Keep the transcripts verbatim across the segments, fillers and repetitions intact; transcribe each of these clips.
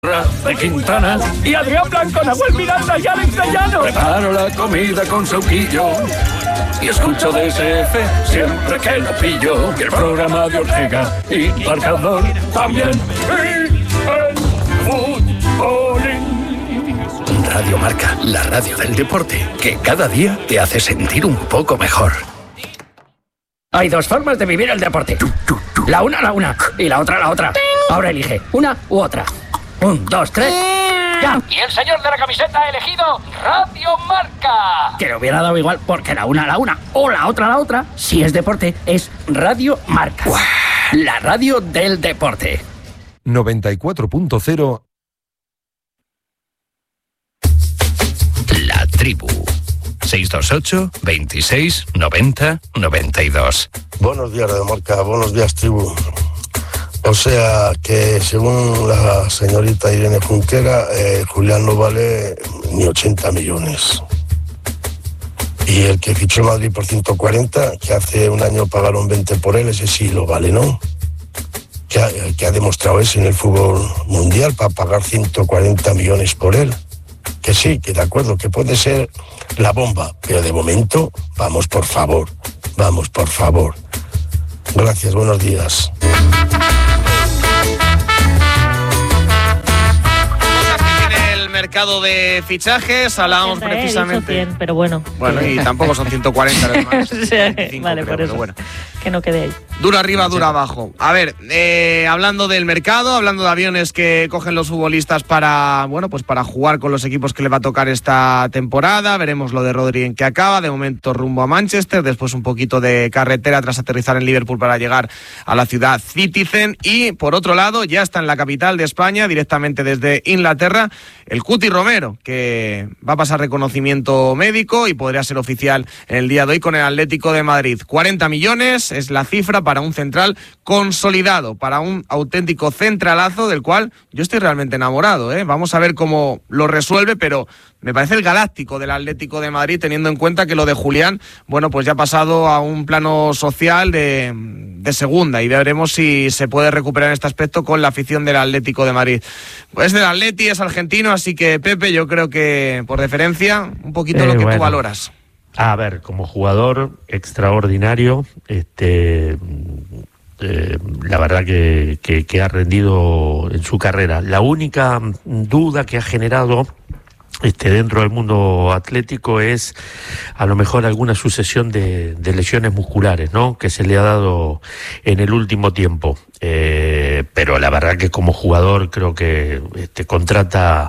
de Quintana y Adrián Blanco, Nahuel Miranda y Alex de Llano. Preparo la comida con Sauquillo y escucho D S F siempre que lo pillo. Y el programa de Ortega y Marcador también. Y el fútbolín. Radio Marca, la radio del deporte, que cada día te hace sentir un poco mejor. Hay dos formas de vivir el deporte. La una, la una, y la otra, la otra. Ahora elige una u otra. Un, dos, tres, ya. Y el señor de la camiseta ha elegido Radio Marca. Que le hubiera dado igual, porque la una, la una, o la otra, la otra, si es deporte, es Radio Marca. ¡Uah! La radio del deporte. noventa y cuatro punto cero. La Tribu. seis dos ocho, veintiséis, noventa, noventa y dos. Buenos días, Radio Marca. Buenos días, Tribu. O sea que según la señorita Irene Junquera, eh, Julián no vale ni ochenta millones. Y el que fichó Madrid por ciento cuarenta, que hace un año pagaron veinte por él, ese sí lo vale, ¿no? Que ha, que ha demostrado eso en el fútbol mundial para pagar ciento cuarenta millones por él. Que sí, que de acuerdo, que puede ser la bomba, pero de momento, vamos por favor, vamos por favor. Gracias, buenos días. Mercado de fichajes, hablábamos ochenta, precisamente. Eh, cien, pero bueno. Bueno, y tampoco son ciento cuarenta los demás. Sí, vale, creo, por eso. Bueno. Que no quede ahí. Duro arriba, duro abajo. A ver, eh, hablando del mercado, hablando de aviones que cogen los futbolistas para, bueno, pues para jugar con los equipos que le va a tocar esta temporada. Veremos lo de Rodri en que acaba. De momento rumbo a Manchester, después un poquito de carretera tras aterrizar en Liverpool para llegar a la ciudad Citizen. Y por otro lado, ya está en la capital de España, directamente desde Inglaterra, el Cuti Romero, que va a pasar reconocimiento médico y podría ser oficial en el día de hoy con el Atlético de Madrid. cuarenta millones es la cifra para un central consolidado, para un auténtico centralazo del cual yo estoy realmente enamorado, ¿eh? Vamos a ver cómo lo resuelve, pero me parece el galáctico del Atlético de Madrid, teniendo en cuenta que lo de Julián, bueno, pues ya ha pasado a un plano social de, de segunda, y veremos si se puede recuperar en este aspecto con la afición del Atlético de Madrid. Pues del Atleti, es argentino, así que Pepe, yo creo que por deferencia, un poquito eh, lo que bueno. tú valoras. A ver, como jugador extraordinario, este, eh, la verdad que, que, que ha rendido en su carrera. La única duda que ha generado este, dentro del mundo atlético es a lo mejor alguna sucesión de, de lesiones musculares, ¿no?, que se le ha dado en el último tiempo. Eh, pero la verdad que como jugador creo que este, contrata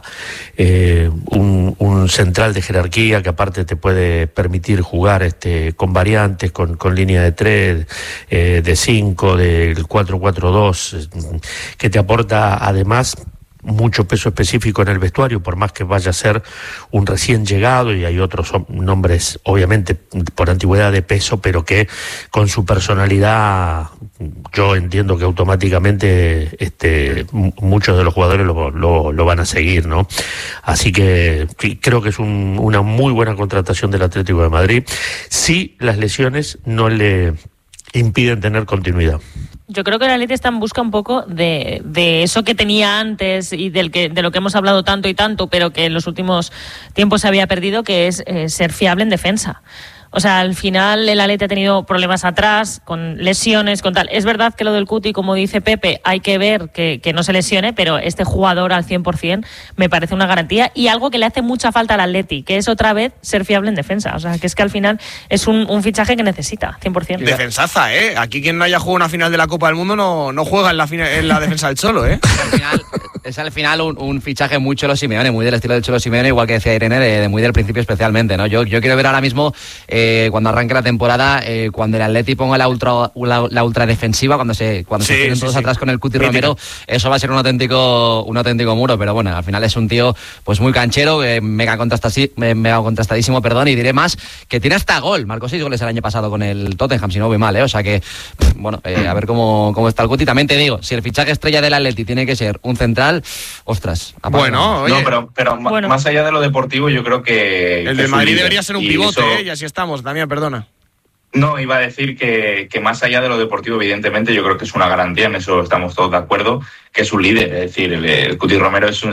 eh, un, un central de jerarquía que aparte te puede permitir jugar este, con variantes, con, con línea de tres, eh, de cinco, del cuatro cuatro dos, que te aporta además mucho peso específico en el vestuario, por más que vaya a ser un recién llegado, y hay otros nombres obviamente por antigüedad de peso, pero que con su personalidad yo entiendo que automáticamente este, muchos de los jugadores lo, lo, lo van a seguir, ¿no? Así que sí, creo que es un, una muy buena contratación del Atlético de Madrid, si las lesiones no le impiden tener continuidad. Yo creo que el Atleti está en busca un poco de, de eso que tenía antes y del que, de lo que hemos hablado tanto y tanto, pero que en los últimos tiempos se había perdido, que es eh, ser fiable en defensa. O sea, al final el Atleti ha tenido problemas atrás, con lesiones, con tal. Es verdad que lo del Cuti, como dice Pepe, hay que ver que, que no se lesione, pero este jugador al cien por ciento me parece una garantía y algo que le hace mucha falta al Atleti, que es otra vez ser fiable en defensa. O sea, que es que al final es un, un fichaje que necesita, cien por ciento. Defensaza, ¿eh? Aquí quien no haya jugado una final de la Copa del Mundo no, no juega en la, final, en la defensa del Cholo, ¿eh? Al final, es al final un, un fichaje muy Cholo Simeone, muy del estilo del Cholo Simeone, igual que decía Irene, de, de muy del principio especialmente, ¿no? Yo, yo quiero ver ahora mismo, eh, cuando arranque la temporada, eh, cuando el Atleti ponga la ultra la, la ultra defensiva, cuando se cuando sí, se tienen sí, todos sí. atrás con el Cuti Romero, eso va a ser un auténtico un auténtico muro, pero bueno, al final es un tío pues muy canchero, eh, mega, mega contrastadísimo, perdón, y diré más, que tiene hasta gol, marcó seis goles el año pasado con el Tottenham, si no voy mal, ¿eh? O sea que, bueno, eh, a ver cómo, cómo está el Cuti. También te digo, si el fichaje estrella del Atleti tiene que ser un central, ostras. Bueno, oye. No, pero, pero bueno. Más allá de lo deportivo, yo creo que... El de Madrid debería ser un pivote, eso... ¿eh? Y así estamos, Damián, perdona. No, iba a decir que, que más allá de lo deportivo, evidentemente, yo creo que es una garantía, en eso estamos todos de acuerdo, que es un líder. Es decir, el, el Cuti Romero es un